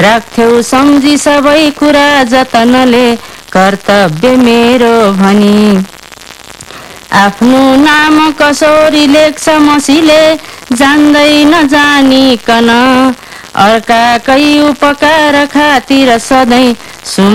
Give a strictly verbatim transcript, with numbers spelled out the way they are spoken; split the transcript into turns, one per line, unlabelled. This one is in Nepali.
राख्थ्यौ सम्झी सबै कुरा जतनले कर्तव्य मेरो भनी। आफ्नो नाम कसरी लेख्छ मसीले जान्दै नजानिकन अर्काकै उपकार खातिर सधैँ